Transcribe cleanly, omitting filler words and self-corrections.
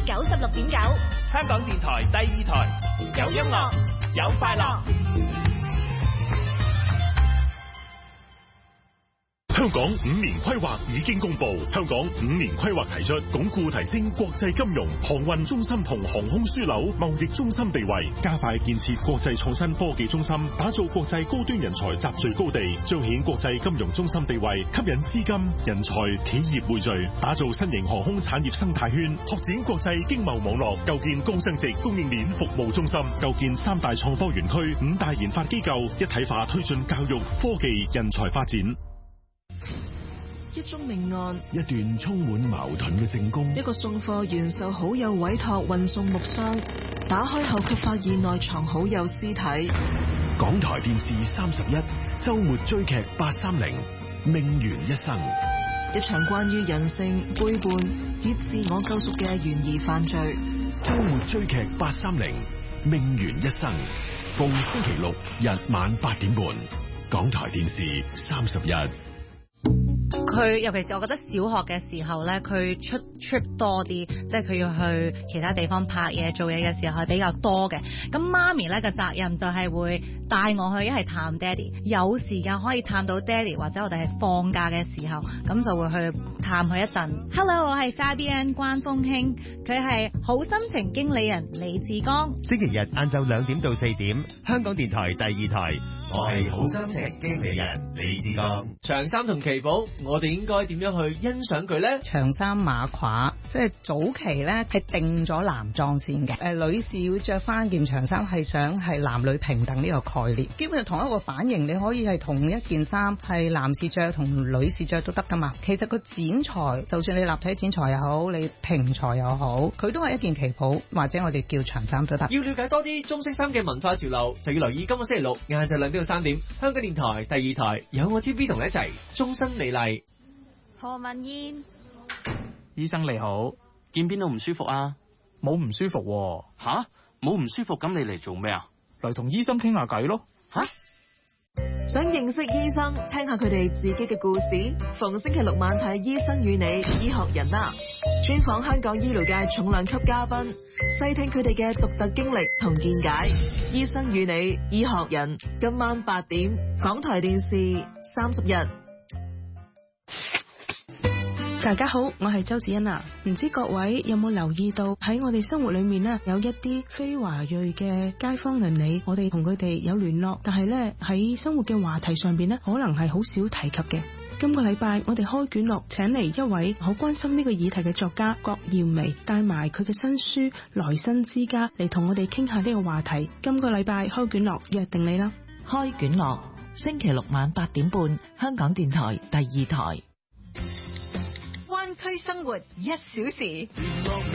96.9， 香港電台第2台，有音樂，有快樂。 香港5年規劃已經公布，香港5年規劃提出鞏固提升國際金融、航運中心同航空樞紐貿易中心地位，加快建設國際創新科技中心，打造國際高端人才集聚高地，彰顯國際金融中心地位，吸引資金、人才、企業匯聚，打造新型航空產業生態圈，拓展國際經貿網絡，構建高增值供應鏈服務中心，構建3大創科園區、5大研發機構，一體化推進教育、科技、人才發展。 一宗命案， 一段充滿矛盾嘅證供， 一個送貨員受好友委託運送木箱，打開後卻發現內藏好友屍體。 港台電視31周末追劇830命懸一生， 一場關於人性背叛與自我救贖嘅懸疑犯罪。 周末追劇830命懸一生，逢星期六日晚8點半，港台電視31。 佢尤其是我覺得小學嘅時候咧，佢出 trip 多啲，即係佢要去其他地方拍嘢做嘢嘅時候係比較多嘅。咁媽咪咧嘅責任就係會帶我去一係探爹哋，有時間可以探到爹哋，或者我哋係放假嘅時候，咁就會去探佢一陣。Hello， 我係 Fabian 關風興，佢係好心情經理人李志剛。 星期日晏晝2點到4點，香港電台第2台，我係好心情經理人李志剛。 長衫同旗袍，我哋應該點樣去欣賞佢呢？ 長衫馬褂，即係早期咧係定咗男裝先嘅。女士要着翻件長衫，係想係男女平等呢個概念。基本上同一個版型，你可以係同一件衫係男士着同女士着都得噶嘛。其實個剪裁，就算你立體剪裁又好，你平裁又好，佢都係一件旗袍或者我哋叫長衫都得。 要了解多啲中式衫嘅文化潮流，就要留意今個星期六晏晝2點到3點，香港電台第2台有我 TV 同你一齊終身美麗。 何文燕， 醫生你好，見邊度唔舒服啊？ 冇唔舒服喎。 吓？冇唔舒服咁你嚟做咩啊？ 嚟同醫生傾下偈咯。 吓？ 想認識醫生，聽下佢哋自己嘅故事。逢星期六晚睇《醫生與你》，醫學人啦，專訪香港醫療界重量級嘉賓，細聽佢哋嘅獨特經歷同見解。《醫生與你》，醫學人，今晚8點，港台電視31。 大家好，我係周子欣啊。唔知各位有冇留意到喺我哋生活裏面呢，有一啲非華裔嘅街坊鄰里，我哋同佢哋有聯絡，但係呢，喺生活嘅話題上邊呢，可能係好少提及嘅。今個禮拜我哋開卷樂請嚟一位好關心呢個議題嘅作家郭耀薇，帶埋佢嘅新書《來生之家》嚟同我哋傾下呢個話題。今個禮拜開卷樂約定你啦。 開卷樂星期六晚8點半，香港電台第2台。 灣區生活1小時。